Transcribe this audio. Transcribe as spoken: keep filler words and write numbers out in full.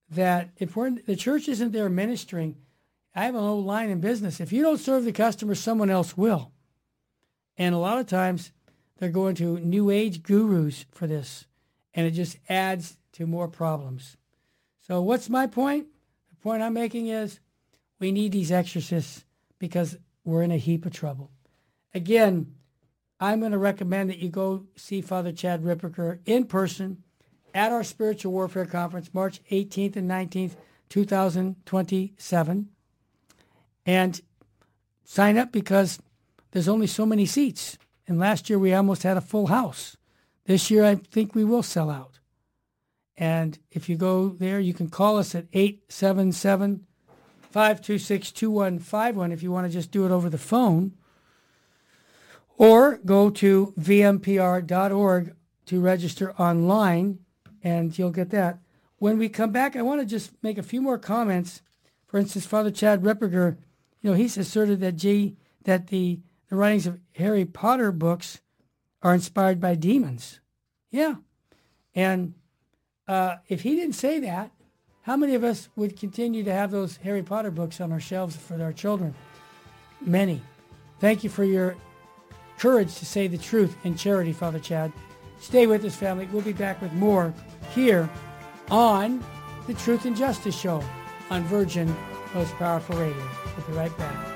that if we're the church isn't there ministering, I have an old line in business. If you don't serve the customer, someone else will. And a lot of times they're going to new age gurus for this, and it just adds to more problems. So what's my point? The point I'm making is we need these exorcists because we're in a heap of trouble. Again, I'm going to recommend that you go see Father Chad Ripperger in person at our Spiritual Warfare Conference, March eighteenth and nineteenth, two thousand twenty-seven. And sign up because there's only so many seats. And last year we almost had a full house. This year I think we will sell out. And if you go there, you can call us at eight seven seven, five two six, two one five one if you want to just do it over the phone. Or go to v m p r dot org to register online, and you'll get that. When we come back, I want to just make a few more comments. For instance, Father Chad Ripperger, you know, he's asserted that G, that the, the writings of Harry Potter books are inspired by demons. Yeah. And uh, if he didn't say that, how many of us would continue to have those Harry Potter books on our shelves for our children? Many. Thank you for your courage to say the truth in charity, Father Chad. Stay with us, family. We'll be back with more here on the Truth and Justice Show on Virgin Most Powerful Radio. We'll be right back.